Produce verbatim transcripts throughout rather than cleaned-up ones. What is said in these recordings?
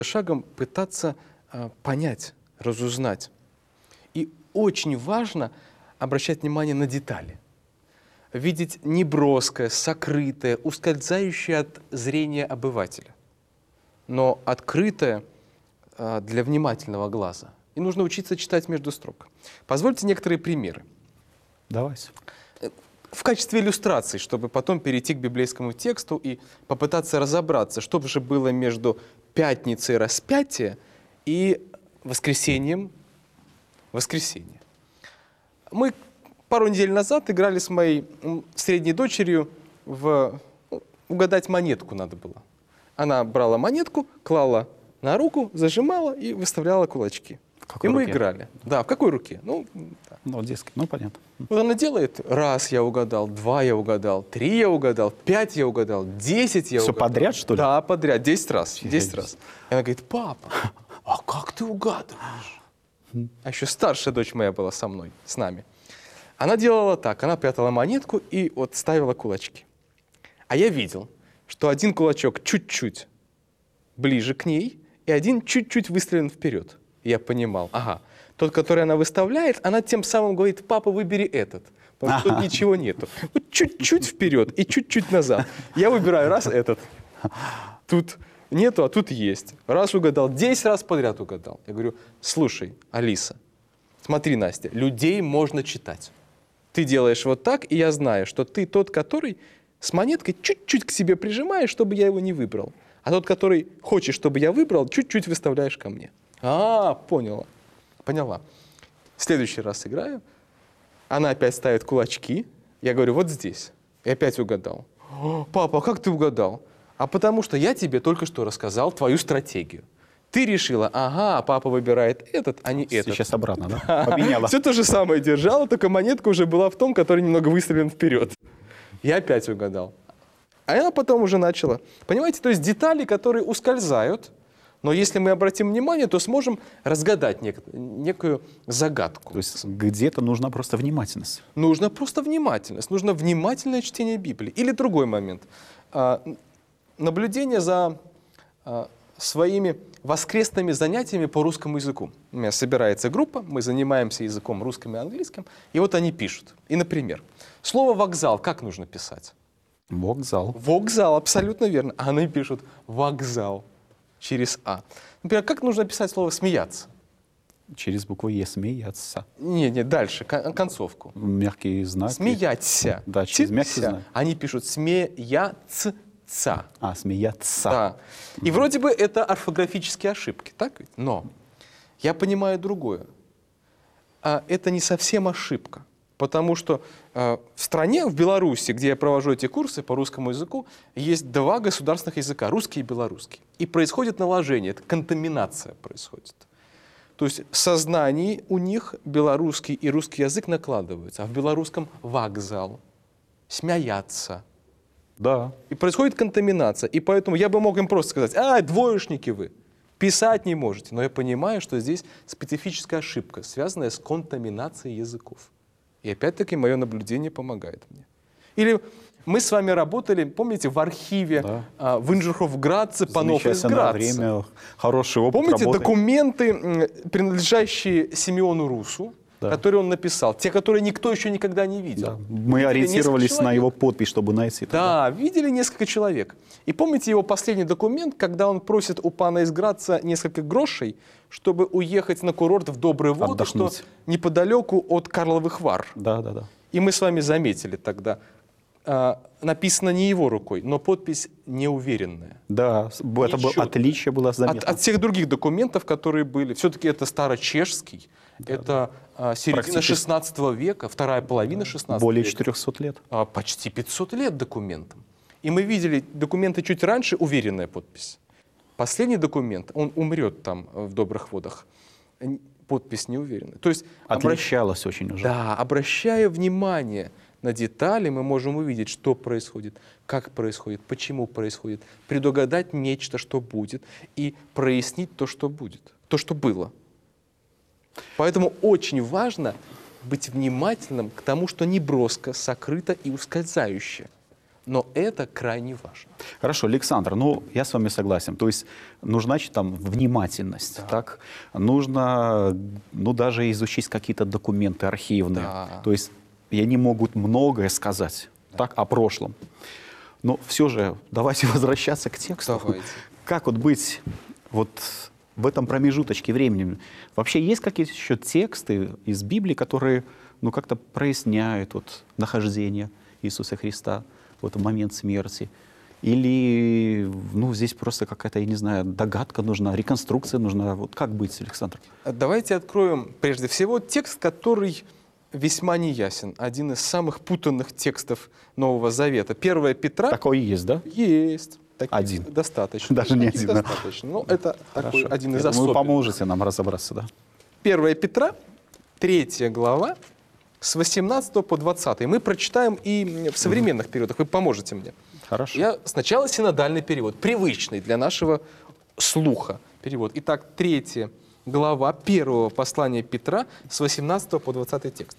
шагом пытаться а, понять, разузнать. И очень важно обращать внимание на детали. Видеть неброское, сокрытое, ускользающее от зрения обывателя, но открытое а, для внимательного глаза. И нужно учиться читать между строк. Позвольте некоторые примеры. Давайте. В качестве иллюстрации, чтобы потом перейти к библейскому тексту и попытаться разобраться, что же было между пятницей распятия и воскресением воскресения. Мы пару недель назад играли с моей средней дочерью в... Угадать монетку надо было. Она брала монетку, клала на руку, зажимала и выставляла кулачки. И мы руке? играли. Да, в какой руке? Ну, да. Ну, дескать, ну, понятно. Вот она делает, раз я угадал, два я угадал, три я угадал, пять я угадал, десять я Все угадал. подряд, что ли? Да, подряд, десять раз, Фигеть. десять раз. И она говорит, папа, а как ты угадываешь? А еще старшая дочь моя была со мной, с нами. Она делала так, она прятала монетку и вот ставила кулачки. А я видел, что один кулачок чуть-чуть ближе к ней, и один чуть-чуть выставлен вперед. Я понимал, ага, тот, который она выставляет, она тем самым говорит, папа, выбери этот, потому что тут ничего нету. Вот чуть-чуть вперед и чуть-чуть назад. Я выбираю раз этот. Тут нету, а тут есть. Раз угадал, десять раз подряд угадал. Я говорю, слушай, Алиса, смотри, Настя, людей можно читать. Ты делаешь вот так, и я знаю, что ты тот, который с монеткой чуть-чуть к себе прижимаешь, чтобы я его не выбрал. А тот, который хочешь, чтобы я выбрал, чуть-чуть выставляешь ко мне. А, поняла. Поняла. В следующий раз играю. Она опять ставит кулачки. Я говорю, вот здесь. И опять угадал. Папа, а как ты угадал? А потому что я тебе только что рассказал твою стратегию. Ты решила, ага, папа выбирает этот, а не этот. Сейчас обратно, да? Поменяла. Все то же самое держала, только монетка уже была в том, который немного выставлен вперед. Я опять угадал. А она потом уже начала. Понимаете, то есть детали, которые ускользают, но если мы обратим внимание, то сможем разгадать нек- некую загадку. То есть где-то нужна просто внимательность. Нужно просто внимательность, нужно внимательное чтение Библии. Или другой момент. А, наблюдение за а, своими воскресными занятиями по русскому языку. У меня собирается группа, мы занимаемся языком русским и английским, и вот они пишут. И, например, слово «вокзал» как нужно писать? Вокзал. Вокзал, абсолютно верно. А они пишут «вокзал» через «а». Например, как нужно писать слово «смеяться»? Через букву Е смеяться. Не, не, дальше, кон- концовку. Мягкий знак. Смеяться. Да, через мягкий Ся. знак. Они пишут «смеяться». А, смеяться. Да. И вроде бы это орфографические ошибки, так ведь? Но я понимаю другое. А это не совсем ошибка. Потому что э, в стране, в Беларуси, где я провожу эти курсы по русскому языку, есть два государственных языка, русский и белорусский. И происходит наложение, это контаминация происходит. То есть в сознании у них белорусский и русский язык накладываются, а в белорусском вокзал, смеяться. Да. И происходит контаминация. И поэтому я бы мог им просто сказать, а, двоечники вы, писать не можете. Но я понимаю, что здесь специфическая ошибка, связанная с контаминацией языков. И опять-таки мое наблюдение помогает мне. Или мы с вами работали, помните, в архиве Да. а, в Инжуховградце, Панов из Замечательное Градца. время, хороший опыт Помните работы. документы, м, принадлежащие Симеону Русу, Да. которые он написал, те, которые никто еще никогда не видел? Да. Мы Видели ориентировались несколько на человек? его подпись, чтобы найти. Да, видели несколько человек. И помните его последний документ, когда он просит у пана из Градца несколько грошей, чтобы уехать на курорт в Добрые воды, Отдохнуть. что неподалеку от Карловых Вар. Да, да, да. И мы с вами заметили тогда, а, написано не его рукой, но подпись неуверенная. Да, с- б- это было Нечётко. отличие было От, заметно. от всех других документов, которые были. Все-таки это старочешский, это а, середина Практически. шестнадцатого века, вторая половина шестнадцатого Более века. четырехсот лет. А, почти пятьсот лет документам. И мы видели документы чуть раньше, уверенная подпись. Последний документ, он умрет там э, в Добрых водах, н- подпись неуверенная. То есть, обращ- Отличалось очень уже. да, обращая внимание на детали, мы можем увидеть, что происходит, как происходит, почему происходит, предугадать нечто, что будет, и прояснить то, что будет, то, что было. Поэтому очень важно быть внимательным к тому, что неброско, сокрыто и ускользающе. Но это крайне важно. Хорошо, Александр, ну, я с вами согласен. То есть нужна, значит, там внимательность, Да. так? Нужно, ну, даже изучить какие-то документы архивные. Да. То есть и они могут многое сказать, так, о прошлом. Но все же давайте возвращаться к тексту. Давайте. Как вот быть вот в этом промежуточке времени? Вообще есть какие-то еще тексты из Библии, которые, ну, как-то проясняют вот нахождение Иисуса Христа в этот момент смерти? Или, ну, здесь просто какая-то, я не знаю, догадка нужна, реконструкция нужна? Вот как быть, Александр? Давайте откроем прежде всего текст, который весьма неясен. Один из самых путанных текстов Нового Завета. первое Петра. Такое есть, да? Есть. Таких Один. Достаточно. Даже не Таких один, да. достаточно. Ну, это такой Хорошо. один Я из думаю, вы особенных. поможете нам разобраться, да? первое Петра, третья глава, с восемнадцатого по двадцатый. Мы прочитаем и в современных периодах. Вы поможете мне. Хорошо. Я сначала синодальный перевод, привычный для нашего слуха перевод. Итак, третья глава первого послания Петра с восемнадцатого по двадцатый текст.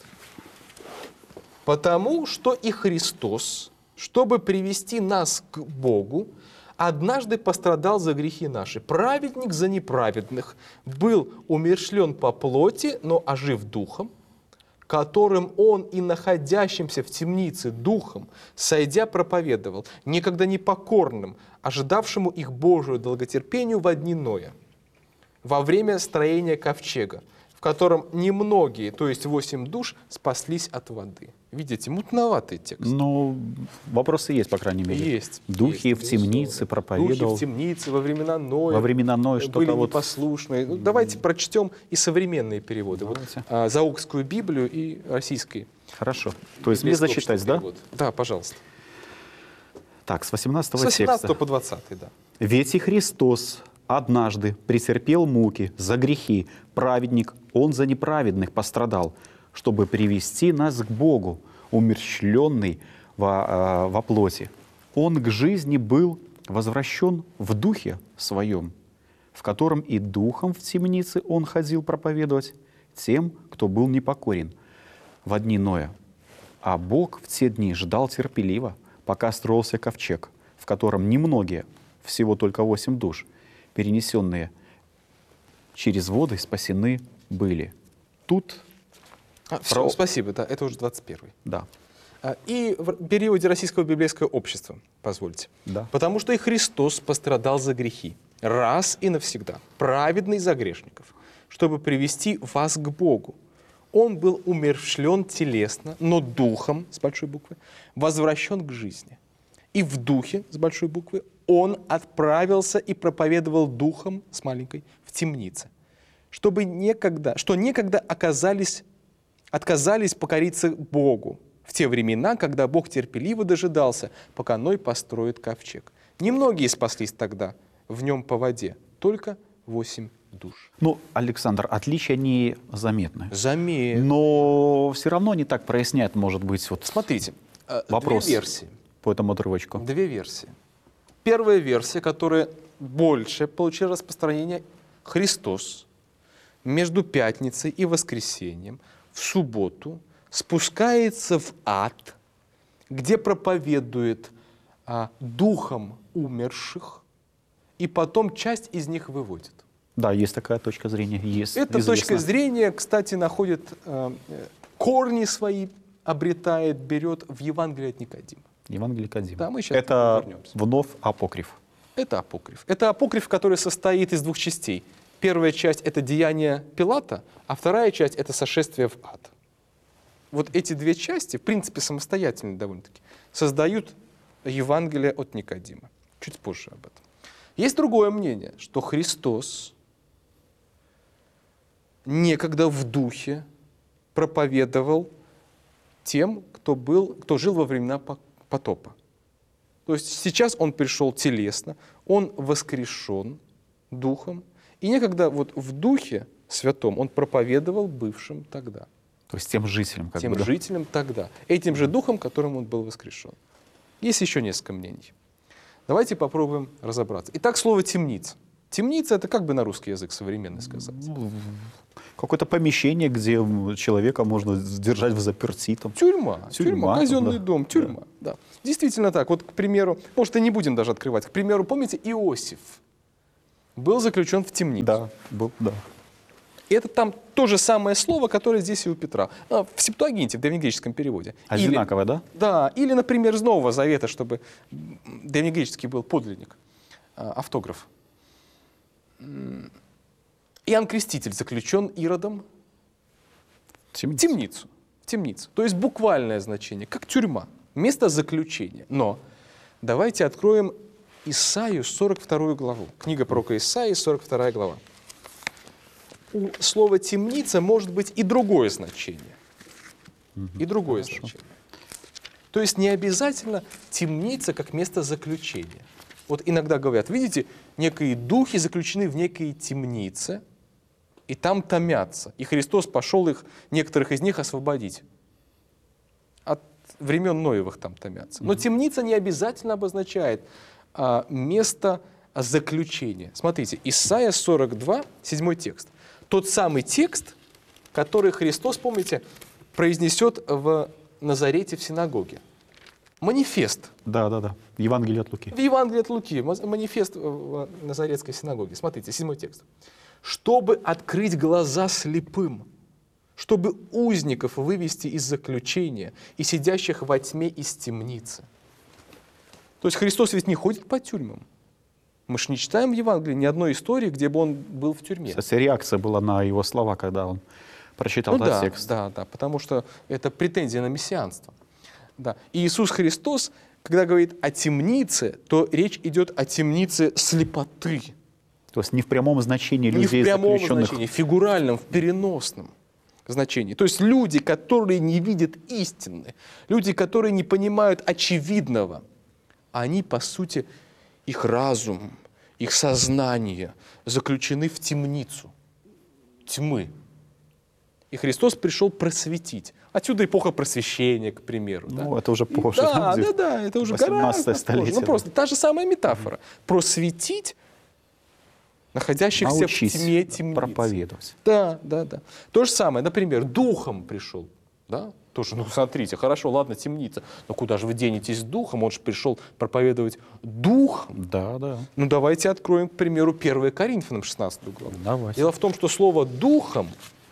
«Потому что и Христос, чтобы привести нас к Богу, однажды пострадал за грехи наши, праведник за неправедных, был умерщвлен по плоти, но ожив духом, которым он и находящимся в темнице духом, сойдя, проповедовал, некогда непокорным, ожидавшему их Божию долготерпению во дни Ноя, во время строения ковчега, в котором немногие, то есть восемь душ, спаслись от воды». Видите, мутноватый текст. Ну, вопросы есть, по крайней мере. Есть. Духи есть, в темнице безусловно. проповедовал. Духи в темнице во времена Ноя. Во времена Ноя были что-то вот... непослушные. Ну, давайте прочтем и современные переводы. Вот, Давайте. а, Заокскую Библию и российский. Хорошо. То есть мне библейский зачитать, да? перевод. Да, пожалуйста. Так, с восемнадцатого С восемнадцатого текста. по двадцатый, да. «Ведь и Христос однажды претерпел муки за грехи, праведник, Он за неправедных пострадал, чтобы привести нас к Богу, умерщвленный во, э, во плоти. Он к жизни был возвращен в духе своем, в котором и духом в темнице Он ходил проповедовать тем, кто был непокорен во дни Ноя. А Бог в те дни ждал терпеливо, пока строился ковчег, в котором немногие, всего только восемь душ, перенесенные через воды, спасены были». Тут, А, всё, Про- спасибо, да, это уже двадцать первый. да, А, И в периоде Российского библейского общества, позвольте. да. Потому что и Христос пострадал за грехи, раз и навсегда, праведный за грешников, чтобы привести вас к Богу. Он был умерщвлен телесно, но духом, с большой буквы, возвращен к жизни. И в духе, с большой буквы, он отправился и проповедовал духом, с маленькой, в темнице, чтобы некогда, что некогда оказались, отказались покориться Богу в те времена, когда Бог терпеливо дожидался, пока Ной построит ковчег. Немногие спаслись тогда в нем по воде, только восемь душ. Ну, Александр, отличия не заметны. Заметь. Но все равно не так проясняет, может быть, вот Смотрите, э, вопрос две версии. по этому отрывочку. Две версии. Первая версия, которая больше получила распространение: Христос между пятницей и воскресеньем в субботу спускается в ад, где проповедует а, духом умерших, и потом часть из них выводит. Да, есть такая точка зрения. Есть, Эта известно. точка зрения, кстати, находит э, корни свои, обретает, берет в Евангелии от Никодима. Евангелие Кадима. Да, мы сейчас Это вернемся. вновь апокриф. Это апокриф. Это апокриф, который состоит из двух частей. Первая часть — это деяния Пилата, а вторая часть — это сошествие в ад. Вот эти две части, в принципе, самостоятельно довольно-таки, создают Евангелие от Никодима. Чуть позже об этом. Есть другое мнение, что Христос некогда в духе проповедовал тем, кто, был, кто жил во времена потопа. То есть сейчас он пришел телесно, он воскрешен духом, и некогда вот в духе святом он проповедовал бывшим тогда, То есть тем жителям. Как тем бы, да? жителям тогда, этим же духом, которым он был воскрешен. Есть еще несколько мнений. Давайте попробуем разобраться. Итак, слово «темница». Темница — это как бы на русский язык современный сказать? Ну, Какое-то помещение, где м, человека можно держать в заперти. Там. Тюрьма, тюрьма, Тюрьма, казенный да. дом, тюрьма. Да. Действительно так. Вот, к примеру, может, и не будем даже открывать. К примеру, помните, Иосиф был заключен в темницу. Да, был, да. И это там то же самое слово, которое здесь и у Петра. А, в Септуагинте, в древнегреческом переводе. Одинаково, да? Да, или, например, из Нового Завета, чтобы древнегреческий был подлинник, а, автограф. М, Иоанн Креститель заключен Иродом в Темница. темницу. В темницу. То есть буквальное значение, как тюрьма, место заключения. Но давайте откроем Исаию, сорок вторую главу. Книга пророка Исаии, сорок вторая глава. У слова «темница» может быть и другое значение. И другое Хорошо. значение. То есть не обязательно темница как место заключения. Вот иногда говорят, видите, некие духи заключены в некие темницы, и там томятся. И Христос пошел их, некоторых из них освободить. От времен Ноевых там томятся. Но темница не обязательно обозначает а, место заключения. Смотрите, Исайя сорок два, седьмой текст. Тот самый текст, который Христос, помните, произнесет в Назарете в синагоге. Манифест. Да, да, да. Евангелие от Луки. В Евангелии от Луки, манифест в Назаретской синагоге. Смотрите, седьмой текст. «Чтобы открыть глаза слепым, чтобы узников вывести из заключения и сидящих во тьме из темницы». То есть Христос ведь не ходит по тюрьмам. Мы же не читаем в Евангелии ни одной истории, где бы он был в тюрьме. Кстати, реакция была на его слова, когда он прочитал Ну этот да, текст. да, да, потому что это претензия на мессианство. Да. И Иисус Христос, когда говорит о темнице, то речь идет о темнице слепоты. То есть не в прямом значении Не в людей, прямом заключенных. значении, в фигуральном, в переносном значении. То есть люди, которые не видят истины, люди, которые не понимают очевидного, они, по сути, их разум, их сознание заключены в темницу тьмы. И Христос пришел просветить. Отсюда эпоха просвещения, к примеру. Ну, да? это уже И- позже. Да, да, да, да, это уже восемнадцатое гораздо позже. столетие, Ну, да. просто та же самая метафора. Просветить находящихся Научись в тьме темницы. проповедовать. Да, да, да. То же самое, например, духом пришел. Да? Тоже, ну, смотрите, хорошо, ладно, темница. Но куда же вы денетесь с духом? Он же пришел проповедовать духом. Да, да. Ну, давайте откроем, к примеру, первое Коринфянам, шестнадцатую главу. Давайте. Дело в том, что слово «духом»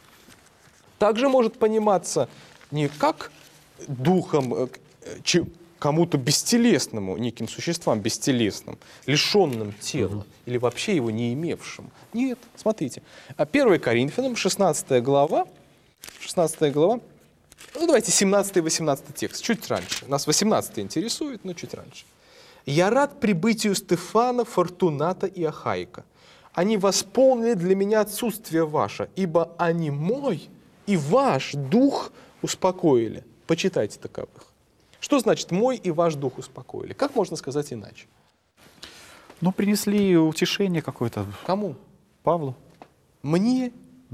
также может пониматься не как духом э, че- кому-то бестелесному, неким существам бестелесным, лишенным тела или вообще его не имевшим. Нет, смотрите. А первое Коринфянам, шестнадцатая глава, шестнадцатая глава, ну давайте семнадцатый и восемнадцатый текст, чуть раньше. Нас восемнадцатый интересует, но чуть раньше. «Я рад прибытию Стефана, Фортуната и Ахайка. Они восполнили для меня отсутствие ваше, ибо они мой и ваш дух успокоили». Почитайте таковых. Что значит «мой и ваш дух успокоили»? Как можно сказать иначе? Ну, принесли утешение какое-то Кому? Павлу. Мне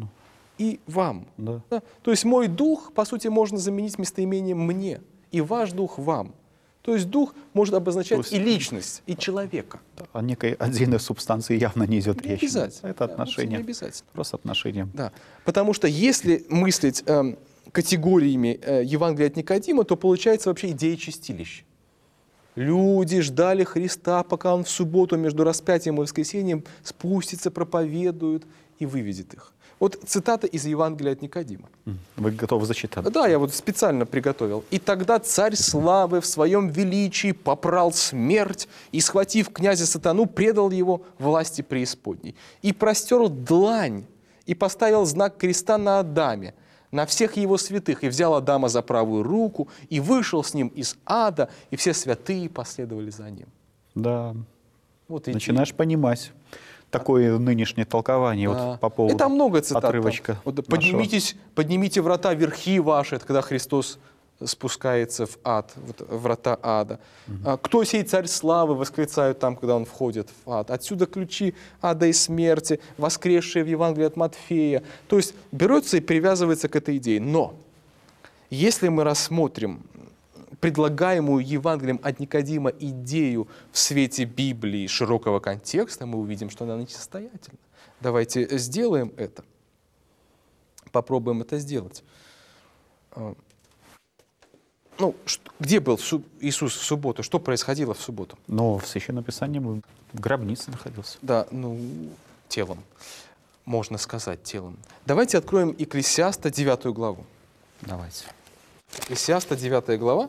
и вам. Да. Да? То есть мой дух, по сути, можно заменить местоимением «мне», и ваш дух «вам». То есть дух может обозначать То есть- и личность, и человека. О некой отдельной субстанции явно не идет Не речь. обязательно. Это Да, отношение. Не обязательно. Просто отношения. Да. Потому что если мыслить эм, категориями э, Евангелия от Никодима, то получается вообще идея чистилища. Люди ждали Христа, пока Он в субботу между распятием и воскресением спустится, проповедует и выведет их. Вот цитата из Евангелия от Никодима. М. Вы готовы зачитать? Да, я вот специально приготовил. «И тогда царь славы в своем величии попрал смерть и, схватив князя сатану, предал его власти преисподней. И простер длань, и поставил знак креста на Адаме, на всех его святых, и взял Адама за правую руку, и вышел с ним из ада, и все святые последовали за ним». Да. Вот идея. Начинаешь понимать такое нынешнее толкование Да. вот по поводу И там много цитат. там. отрывочка. Вот, нашего. поднимитесь, поднимите врата верхи ваши, это когда Христос спускается в ад, вот, врата ада. А, кто сей царь славы, восклицают там, когда он входит в ад. Отсюда ключи ада и смерти, воскресшие в Евангелии от Матфея. То есть берется и привязывается к этой идее. Но если мы рассмотрим предлагаемую Евангелием от Никодима идею в свете Библии широкого контекста, мы увидим, что она несостоятельна. Давайте сделаем это. попробуем это сделать. А, Ну, что- где был су- Иисус в субботу? Что происходило в субботу? Но в Священном Писании в гробнице находился. Да, ну, телом, можно сказать, телом. Давайте откроем Екклесиаста девятую главу. Давайте. Екклесиаста девятая глава,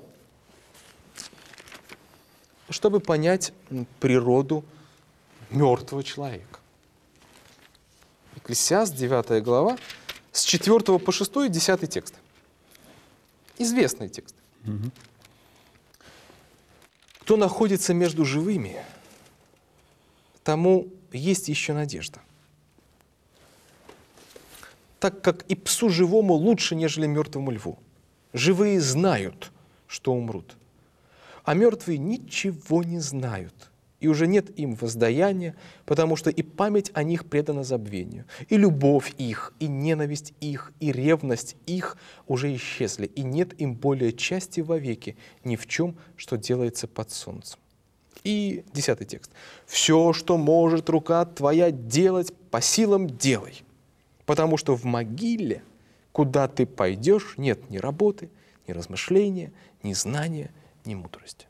чтобы понять м, природу мертвого человека. Екклесиаст девятая глава, с четвёртого по шестой, десятый текст. Известный текст. Кто находится между живыми, тому есть еще надежда. Так как и псу живому лучше, нежели мертвому льву. Живые знают, что умрут, а мертвые ничего не знают, и уже нет им воздаяния, потому что и память о них предана забвению, и любовь их, и ненависть их, и ревность их уже исчезли, и нет им более части вовеки ни в чем, что делается под солнцем. И десятый текст. «Все, что может рука твоя делать, по силам делай, потому что в могиле, куда ты пойдешь, нет ни работы, ни размышления, ни знания, ни мудрости».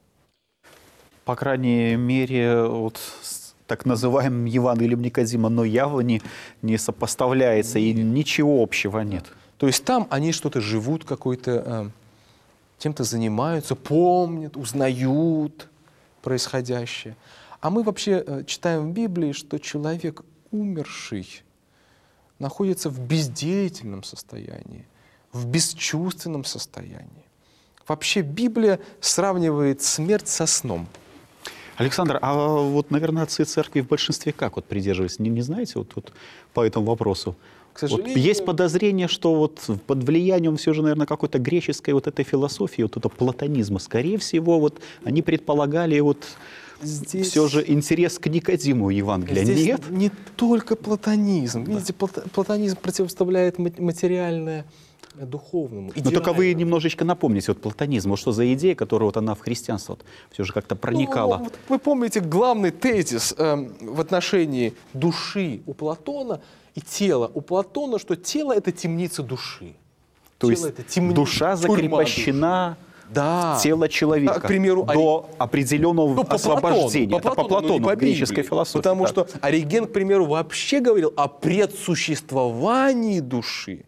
По крайней мере, вот с так называемым Евангелием Никодима, но явно не, не сопоставляется, и ничего общего нет. То есть там они что-то живут, какой-то, э, чем-то занимаются, помнят, узнают происходящее. А мы вообще э, читаем в Библии, что человек умерший находится в бездеятельном состоянии, в бесчувственном состоянии. Вообще Библия сравнивает смерть со сном. Александр, а вот, наверное, отцы церкви в большинстве как вот придерживались? Не, не знаете вот, вот по этому вопросу? К Вот сожалению, есть подозрение, что вот под влиянием все же, наверное, какой-то греческой вот этой философии, вот этого платонизма, скорее всего, вот они предполагали вот здесь, все же интерес к Никодиму Евангелия. здесь Нет? не только платонизм. Видите, плата- платонизм противоставляет ма- материальное духовному. Но только вы идеальному. немножечко напомните вот платонизм, вот что за идея, которая вот она в христианство вот все же как-то проникала. Ну, вот вы помните главный тезис э, в отношении души у Платона и тела у Платона, что тело — это темница души. То тело есть это темни- душа тюрьма закрепощена души. Да. в тело человека Да, к примеру, до определенного Ну, по освобождения. Платону, по Это по Платону, Платону, но не в по греческой Библии. философии. Потому так. что Ориген, к примеру, вообще говорил о предсуществовании души.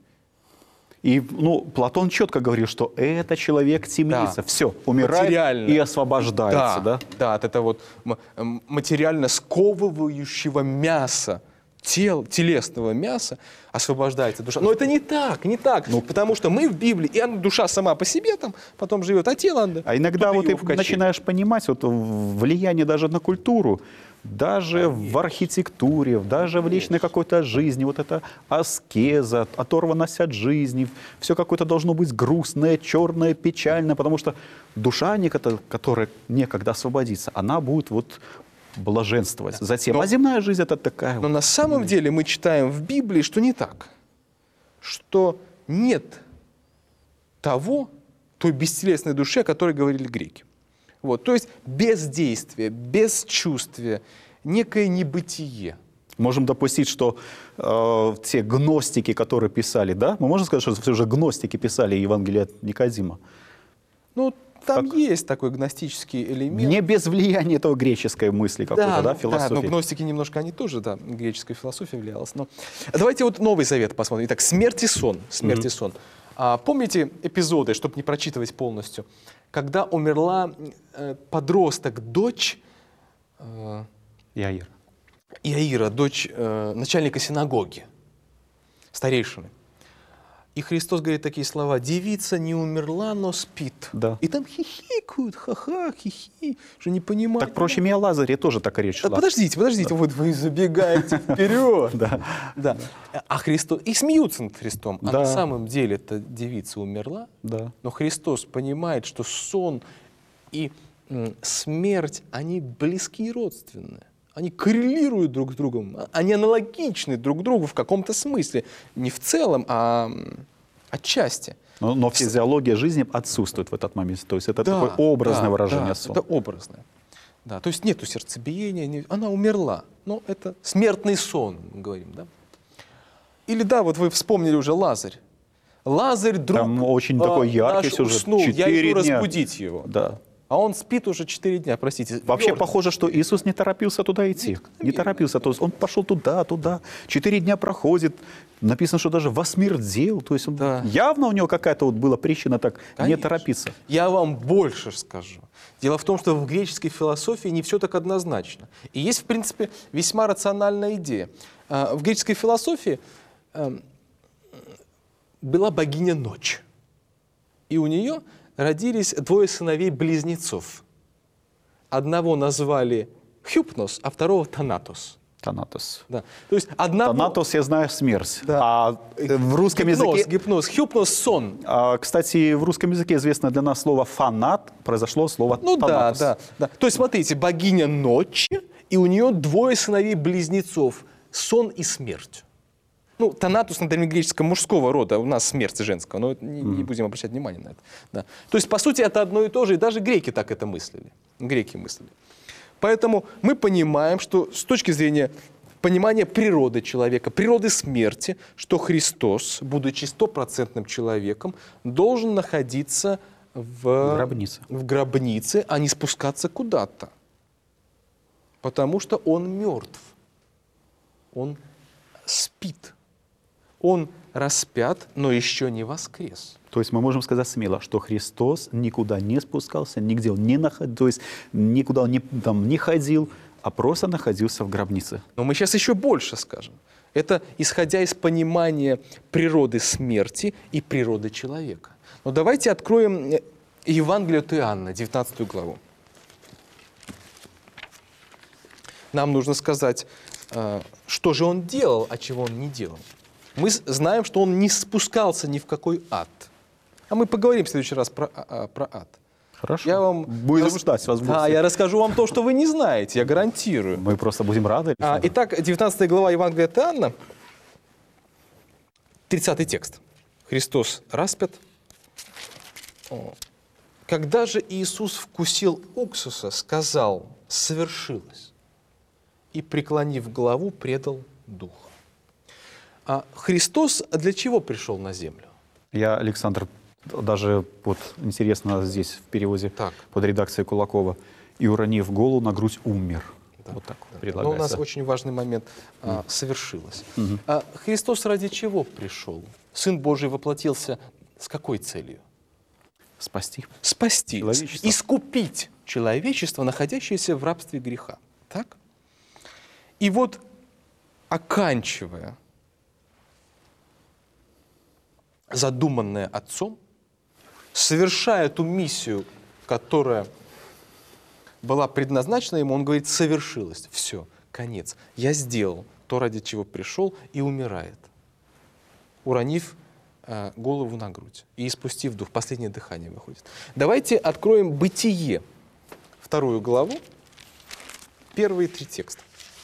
И ну, Платон четко говорил, что это человек темница. Да. Все, умирает Материально. и освобождается. Да, да, да, от этого вот м- м- материально сковывающего мяса, тел, телесного мяса освобождается душа. Но это не так, не так. Ну, потому что мы в Библии, и она, душа сама по себе там потом живет, а тело... она- А иногда тут вот ее ты укачили. начинаешь понимать вот влияние даже на культуру, даже в архитектуре, даже в личной какой-то жизни. Вот эта аскеза, оторванность от жизни. Все какое-то должно быть грустное, черное, печальное, потому что душа, некогда- которая некогда освободится, она будет вот блаженствовать затем. Но- А земная жизнь это такая... Но на самом деле мы читаем в Библии, что не так. Что нет того, той бестелесной души, о которой говорили греки. Вот, то есть бездействие, бесчувствие, некое небытие. Можем допустить, что э, те гностики, которые писали, да, мы можем сказать, что все же гностики писали Евангелие от Никодима. Ну, там есть такой гностический элемент. Не без влияния этого греческой мысли какой-то, да, ну, философии. Да, но гностики немножко, они тоже, да, греческая философия влиялась. Но... Давайте вот Новый Завет посмотрим. Итак, смерть и сон. Смерть и сон. А, помните эпизоды, чтобы не прочитывать полностью, когда умерла э, подросток, дочь э, Иаир. Иаира, дочь э, начальника синагоги, старейшины. И Христос говорит такие слова: «Девица не умерла, но спит». Да. И там хихикают, ха-ха, хихи, что не понимают. Так проще о Лазаре тоже такая речь Да, шла. подождите, подождите, вот вы забегаете вперед. Да. Да. А Христос, и смеются над Христом, а Да. на самом деле эта девица умерла, Да. но Христос понимает, что сон и м, смерть, они близкие и родственные. Они коррелируют друг с другом, они аналогичны друг другу в каком-то смысле. Не в целом, а м, отчасти. Но, но физиология жизни отсутствует в этот момент. То есть это Да, такое образное да, выражение да, сона. это образное. Да, то есть нету сердцебиения, не- она умерла. Но это смертный сон, мы говорим, да? Или да, вот вы вспомнили уже Лазарь. Лазарь, друг Там очень такой яркий наш сюжет. уснул, я Четыре иду дня. разбудить его. Да. А он спит уже четыре дня, простите. Вообще мертв. похоже, что Иисус не торопился туда идти. Не торопился. То есть он пошел туда, туда. Четыре дня проходит. Написано, что даже восмердел. То есть он, Да. явно у него какая-то вот была причина так не Конечно. торопиться. Я вам больше скажу. Дело в том, что в греческой философии не все так однозначно. И есть, в принципе, весьма рациональная идея. А, В греческой философии эм, была богиня Ночь. И у нее родились двое сыновей-близнецов. Одного назвали Хюпнос, а второго Танатос. Танатос. Да. То есть одного... Танатос, я знаю, смерть. Да. А э, в русском гипноз, языке... гипноз, хюпнос, сон. А, кстати, в русском языке известно для нас слово «фанат», произошло слово Ну да, «танатос». да, да. То есть, смотрите, богиня Ночи, и у нее двое сыновей-близнецов. Сон и смерть. Ну, Танатус на древнегреческом мужского рода, у нас смерть женского, но не, не будем обращать внимание на это. Да. То есть, по сути, это одно и то же, и даже греки так это мыслили. Греки мыслили. Поэтому мы понимаем, что с точки зрения понимания природы человека, природы смерти, что Христос, будучи стопроцентным человеком, должен находиться в, В гробнице. в гробнице, а не спускаться куда-то. Потому что он мертв. Он спит. Он распят, но еще не воскрес. То есть мы можем сказать смело, что Христос никуда не спускался, нигде он не находил, то есть никуда он не, там, не ходил, а просто находился в гробнице. Но мы сейчас еще больше скажем. Это исходя из понимания природы смерти и природы человека. Но давайте откроем Евангелие от Иоанна, девятнадцатую главу. Нам нужно сказать, что же он делал, а чего он не делал. Мы знаем, что он не спускался ни в какой ад. А мы поговорим в следующий раз про, про ад. Хорошо. Я вам Будем рас- ждать вас. Да, я расскажу вам то, что вы не знаете, я гарантирую. Мы просто будем рады. А, итак, девятнадцатая глава Евангелия от Иоанна, тридцатый текст. Христос распят. О. Когда же Иисус вкусил уксуса, сказал: совершилось, и, преклонив голову, предал дух. А Христос для чего пришел на землю? Я, Александр, даже вот интересно здесь в переводе Так. под редакцией Кулакова, и уронив голову на грудь умер. Да, вот так да. Но предлагается. у нас очень важный момент а, совершилось. А Христос ради чего пришел? Сын Божий воплотился с какой целью? Спасти. Спасти, Человечество. искупить человечество, находящееся в рабстве греха. Так? И вот, оканчивая задуманное Отцом, совершая ту миссию, которая была предназначена ему, он говорит: совершилось, все, конец. Я сделал то, ради чего пришел, и умирает, уронив э, голову на грудь и испустив дух. Последнее дыхание выходит. Давайте откроем Бытие, вторую главу, первые три текста.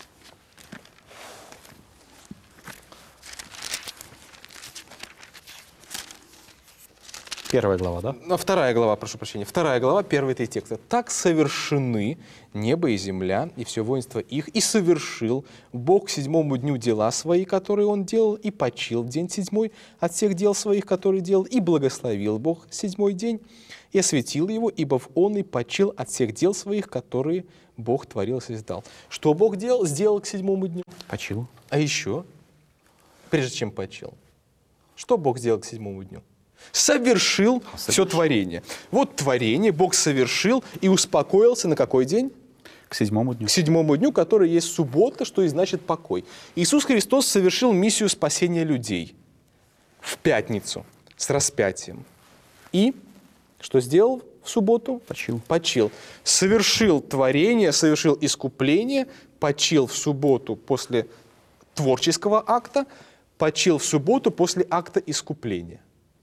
Первая глава, да? Ну, Вторая глава, прошу прощения. Вторая глава, первые три текста. «Так совершены небо и земля, и все воинство их, и совершил Бог к седьмому дню дела свои, которые Он делал, и почил в день седьмой от всех дел своих, которые делал, и благословил Бог седьмой день, и осветил его, ибо в Он и почил от всех дел своих, которые Бог творил и создал». Что Бог делал? Сделал к седьмому дню. Почил. А еще, прежде чем почил, что Бог сделал к седьмому дню? Совершил все творение. Вот творение Бог совершил и успокоился на какой день? К седьмому дню. К седьмому дню, который есть суббота, что и значит покой. Иисус Христос совершил миссию спасения людей в пятницу с распятием. И что сделал в субботу? Почил. Почил. Совершил творение, совершил искупление, почил в субботу после творческого акта, почил в субботу после акта искупления.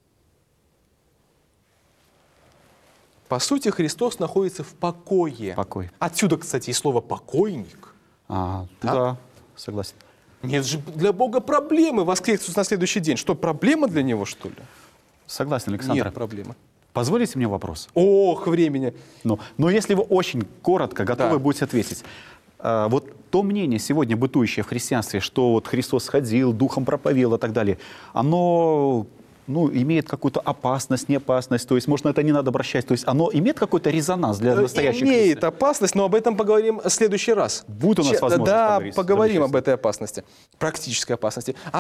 По сути, Христос находится в покое. Покой. Отсюда, кстати, и слово «покойник». А, Так. да, согласен. Нет же для Бога проблемы воскреснуть на следующий день. Что, проблема для Него, что ли? Согласен, Александр. Нет проблемы. Позволите мне вопрос? Ох, времени. Но, но если вы очень коротко готовы Да. будете ответить. А, вот то мнение сегодня бытующее в христианстве, что вот Христос ходил, духом проповедовал и так далее, оно ну, имеет какую-то опасность, не опасность, то есть, может, на это не надо обращать, то есть оно имеет какой-то резонанс для настоящих Имеет христиан? опасность, но об этом поговорим в следующий раз. Будет у нас Че- возможность Да, поговорить, поговорим замечательно. об этой опасности, практической опасности. А